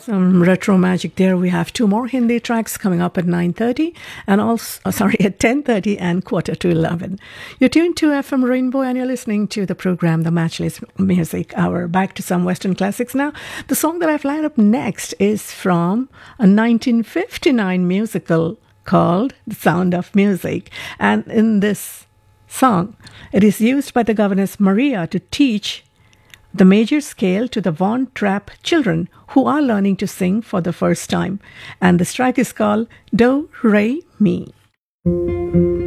Some retro magic there. We have two more Hindi tracks coming up at 9:30 and also, at 10:30 and quarter to 11. You're tuned to FM Rainbow and you're listening to the program, The Matchless Music Hour. Back to some Western classics now. The song that I've lined up next is from a 1959 musical called The Sound of Music. And in this song, it is used by the governess Maria to teach the major scale to the Von Trapp children who are learning to sing for the first time. And this track is called Do Re Mi.